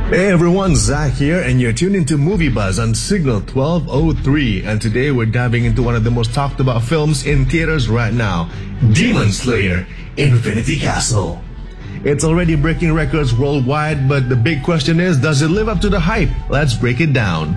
Hey everyone, Zach here, and you're tuned into Movie Buzz on Signal 1203. And today we're diving into one of the most talked about films in theaters right now, Demon Slayer: Infinity Castle. It's already breaking records worldwide, but the big question is, does it live up to the hype? Let's break it down.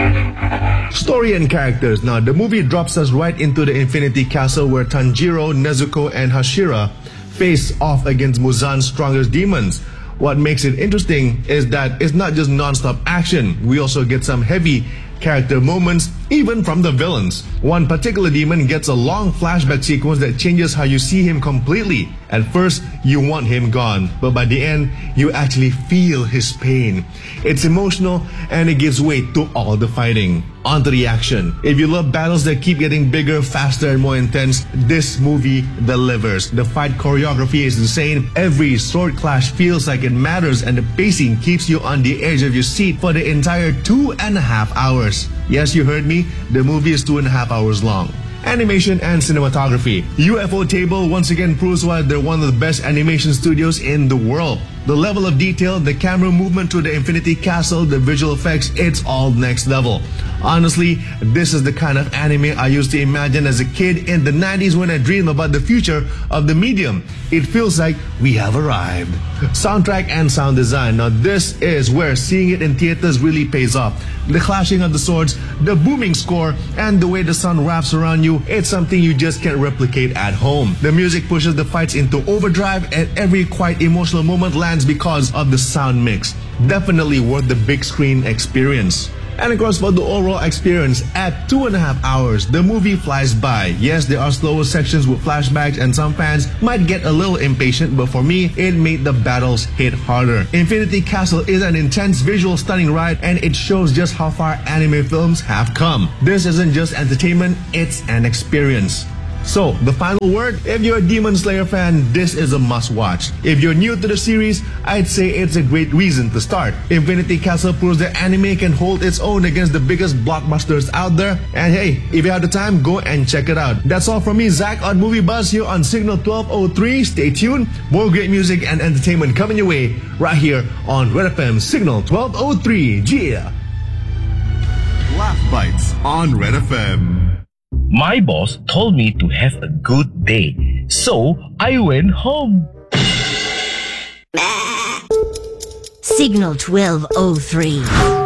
Story and characters. Now, the movie drops us right into the Infinity Castle where Tanjiro, Nezuko, and Hashira face off against Muzan's strongest demons. What makes it interesting is that it's not just non-stop action. We also get some heavy character moments, even from the villains. One particular demon gets a long flashback sequence that changes how you see him completely. At first, you want him gone, but by the end, you actually feel his pain. It's emotional and it gives weight to all the fighting. On to the action. If you love battles that keep getting bigger, faster, and more intense, this movie delivers. The fight choreography is insane. Every sword clash feels like it matters, and the pacing keeps you on the edge of your seat for the entire 2.5 hours. Yes, you heard me. The movie is 2.5 hours long. Animation and cinematography. UFO Table once again proves why they're one of the best animation studios in the world. The level of detail, the camera movement to the Infinity Castle, the visual effects, it's all next level. Honestly, this is the kind of anime I used to imagine as a kid in the 90s when I dreamed about the future of the medium. It feels like we have arrived. Soundtrack and sound design. Now this is where seeing it in theaters really pays off. The clashing of the swords, the booming score, and the way the sound wraps around you, it's something you just can't replicate at home. The music pushes the fights into overdrive, and every quite emotional moment lands because of the sound mix. Definitely worth the big screen experience. And of course, for the overall experience, at 2.5 hours, the movie flies by. Yes, there are slower sections with flashbacks and some fans might get a little impatient, but for me, it made the battles hit harder. Infinity Castle is an intense visual stunning ride, and it shows just how far anime films have come. This isn't just entertainment, it's an experience. So, the final word, if you're a Demon Slayer fan, this is a must-watch. If you're new to the series, I'd say it's a great reason to start. Infinity Castle proves that anime can hold its own against the biggest blockbusters out there. And hey, if you have the time, go and check it out. That's all from me, Zach, on Movie Buzz here on Signal 1203. Stay tuned. More great music and entertainment coming your way right here on Red FM Signal 1203. Yeah! Laugh Bites on Red FM. My boss told me to have a good day, so I went home. Signal 1203.